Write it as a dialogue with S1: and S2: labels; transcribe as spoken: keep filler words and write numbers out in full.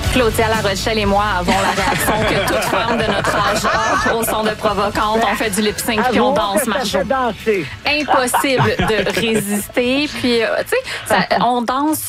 S1: Claudia La Rochelle et moi avons la réaction que toute femme de notre âge a au son de Provocante. On fait du lip-sync puis on danse, Marjo.
S2: danser.
S1: Impossible de résister. Puis, euh, tu sais, ça- on danse